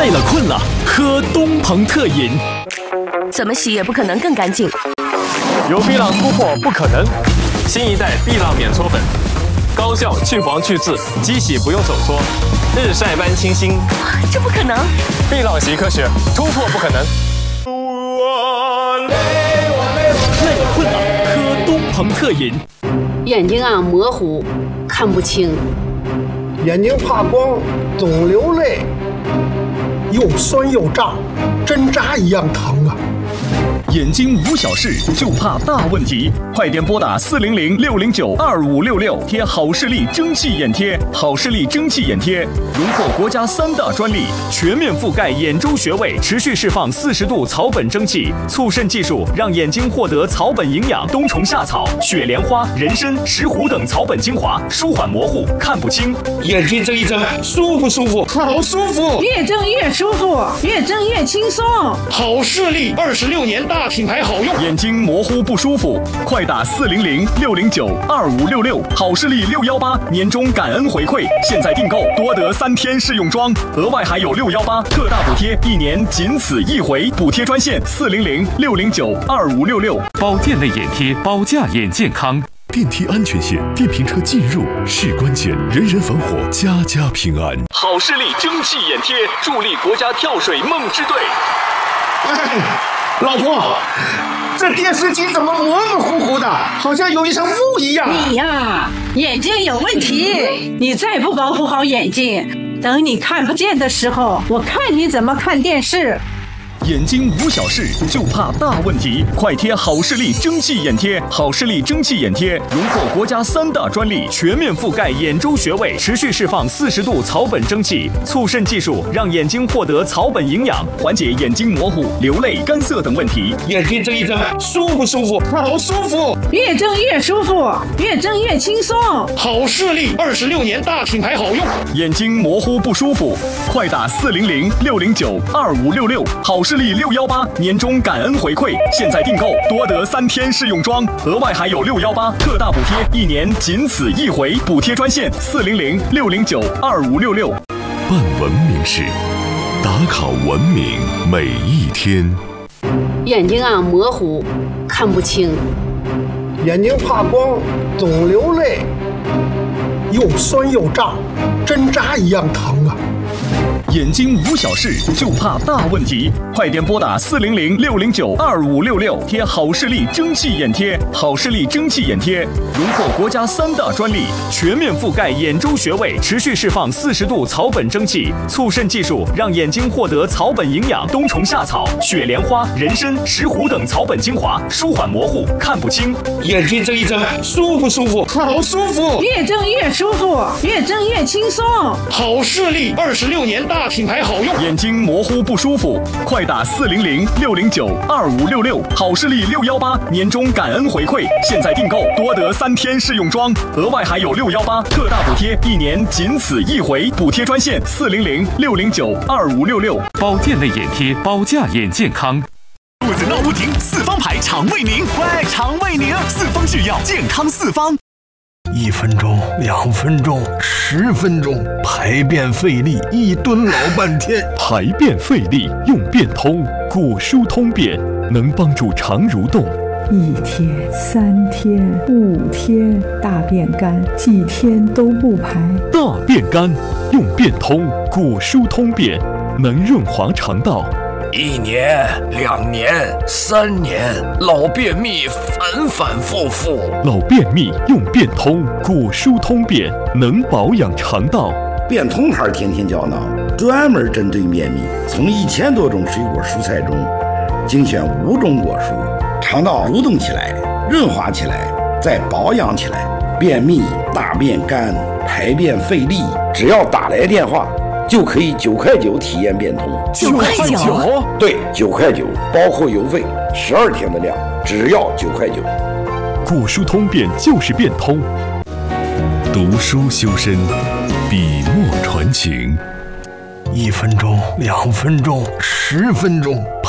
累了困了，喝东鹏特饮。 怎么洗也不可能更干净。 有碧浪突破不可能，新一代碧浪免搓粉，高效去黄去渍，机洗不用手搓，日晒般清新。 这不可能！ 碧浪洗科学，突破不可能。 累了困了，喝东鹏特饮。 眼睛啊模糊，看不清。 眼睛怕光，总流泪，又酸又胀，针扎一样疼啊！ 眼睛无小事，就怕大问题。快点拨打400-609-2566，贴好视力蒸汽眼贴。好视力蒸汽眼贴荣获国家3大专利，全面覆盖眼周穴位，持续释放40度草本蒸汽，促渗技术让眼睛获得草本营养，冬虫夏草、雪莲花、人参、石斛等草本精华，舒缓模糊，看不清。 眼睛睁一睁，舒服舒服，好舒服， 越睁越舒服，越睁越轻松。 好视力26年大品牌好用。 眼睛模糊不舒服，快打400-609-2566，好视力618年终感恩回馈，现在订购多得3天试用装，额外还有618特大补贴，1年仅此一回，补贴专线400-609-2566。 保健类眼贴，保驾眼健康。 电梯安全线，电瓶车进入是关键，人人防火，家家平安。 好视力蒸汽眼贴，助力国家跳水梦之队。 老婆，这电视机怎么模模糊糊的，好像有一层雾一样。 你呀，眼睛有问题，你再不保护好眼睛，等你看不见的时候，我看你怎么看电视。 眼睛无小事，就怕大问题。快贴好视力蒸汽眼贴。好视力蒸汽眼贴荣获国家3大专利，全面覆盖眼周穴位，持续释放40度草本蒸汽，促渗技术让眼睛获得草本营养，缓解眼睛模糊、流泪、干涩等问题。 眼睛睁一睁，舒服舒服，好舒服， 越睁越舒服，越睁越轻松。 好视力26年大品牌好用。 眼睛模糊不舒服，快打400-609-2566，好视力618年终感恩回馈，现在订购多得3天试用装，额外还有618特大补贴，1年仅此一回，补贴专线400-609-2566。 办文明事，打卡文明每一天。 眼睛啊模糊，看不清。 眼睛怕光，总流泪，又酸又胀，针扎一样疼啊！ 眼睛无小事，就怕大问题。快点拨打400-609-2566，贴好视力蒸汽眼贴。好视力蒸汽眼贴荣获国家3大专利，全面覆盖眼周穴位，持续释放40度草本蒸汽，促渗技术让眼睛获得草本营养，冬虫夏草、雪莲花、人参、石斛等草本精华，舒缓模糊，看不清。 眼睛睁一睁，舒服舒服，好舒服， 越睁越舒服，越睁越轻松。 好视力26年大品牌好用。 眼睛模糊不舒服，快打400-609-2566，好视力618年终感恩回馈，现在订购多得3天试用装，额外还有618特大补贴，1年仅此一回，补贴专线400-609-2566。 保健类眼贴，保驾眼健康。 肚子闹不停，四方牌肠胃宁，喂，肠胃宁，四方制药，健康四方。 1分钟、2分钟、10分钟，排便费力，一蹲老半天。 排便费力用便通，果舒通便能帮助肠蠕动。 1天、3天、5天，大便干，几天都不排。 大便干用便通，果舒通便能润滑肠道。 1年、2年、3年，老便秘反反复复。 老便秘用便通，果舒通便能保养肠道。 便通牌天天胶囊，专门针对便秘，从1000多种水果蔬菜中精选5种果蔬，肠道蠕动起来，润滑起来，再保养起来。便秘、大便干、排便费力，只要打来电话，就可以9块9体验便通。 9块9？ 对，9块9，包括邮费，12天的量，只要9块9。 果舒通便就是便通。读书修身，笔墨传情。 1分钟、2分钟、10分钟。